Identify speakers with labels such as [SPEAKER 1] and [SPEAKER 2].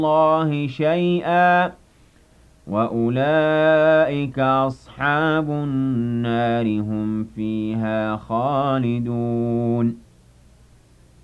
[SPEAKER 1] اللَّهِ شَيْئًا وَأُولَٰئِكَ أَصْحَابُ النَّارِ ۖ هُمْ فِيهَا خَالِدُونَ